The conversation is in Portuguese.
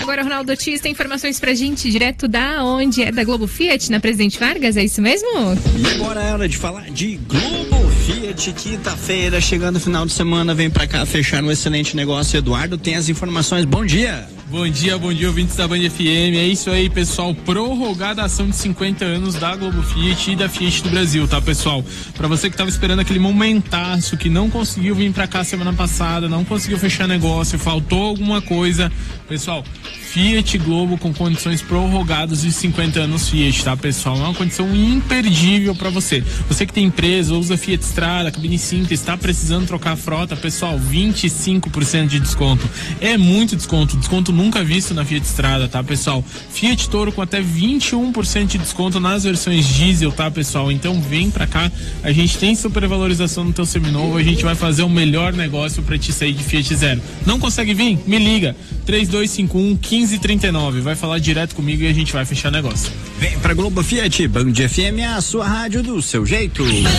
Agora, Ronaldo Otis tem informações pra gente direto da onde? É da Globo Fiat, na Presidente Vargas, é isso mesmo? E agora é hora de falar de Globo Fiat, quinta-feira, chegando o final de semana, vem pra cá fechar um excelente negócio. Eduardo tem as informações, bom dia. Bom dia, ouvintes da Band FM. É isso aí, pessoal. Prorrogada a ação de 50 anos da Globo Fiat e da Fiat do Brasil, tá, pessoal? Pra você que tava esperando aquele momentaço, que não conseguiu vir pra cá semana passada, não conseguiu fechar negócio, faltou alguma coisa, pessoal, Fiat Globo com condições prorrogadas de 50 anos Fiat, tá, pessoal? É uma condição imperdível pra você. Você que tem empresa, usa Fiat Strada, cabine simples, está precisando trocar a frota, pessoal, 25% de desconto. É muito desconto nunca visto na Fiat Strada, tá, pessoal? Fiat Toro com até 21% de desconto nas versões diesel, tá, pessoal? Então vem pra cá, a gente tem supervalorização no teu seminovo, a gente vai fazer o melhor negócio pra te sair de Fiat Zero. Não consegue vir? Me liga, 3251-1539, vai falar direto comigo e a gente vai fechar negócio. Vem pra Globo Fiat, Band FM, a sua rádio do seu jeito.